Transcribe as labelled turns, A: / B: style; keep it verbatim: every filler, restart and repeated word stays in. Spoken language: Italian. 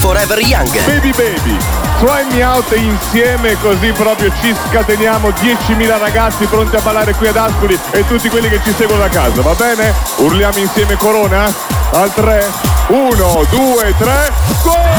A: Forever Young.
B: Baby baby, try me out insieme, così proprio ci scateniamo diecimila ragazzi pronti a ballare qui ad Ascoli e tutti quelli che ci seguono da casa, va bene? Urliamo insieme Corona? Al tre, uno, due, tre, go!